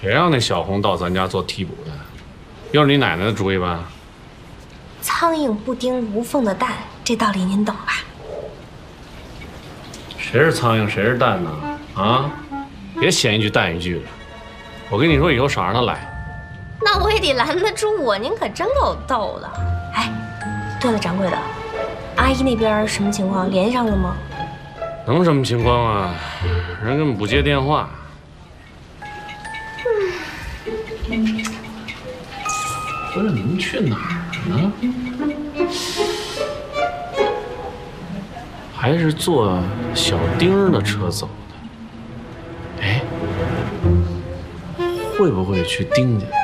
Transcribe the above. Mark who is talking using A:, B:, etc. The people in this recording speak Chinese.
A: 谁让那小红到咱家做替补的？又是你奶奶的主意吧？
B: 苍蝇不叮无缝的蛋，这道理您懂吧？
A: 谁是苍蝇，谁是蛋呢？啊，别嫌一句淡一句了。我跟你说，以后少让他来。
B: 那我也得拦得住我，您可真够逗的。哎，对了，掌柜的，阿姨那边什么情况？联系上了吗？
A: 能什么情况啊？人根本不接电话。不是您去哪儿呢？还是坐小丁的车走的？哎，会不会去丁家？